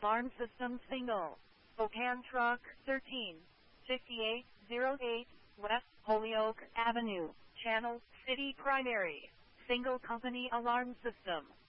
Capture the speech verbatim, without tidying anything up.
Alarm System Single. Spokane Truck thirteen fifty-eight oh eight West Holyoke Avenue. Channel City Primary. Single Company Alarm System.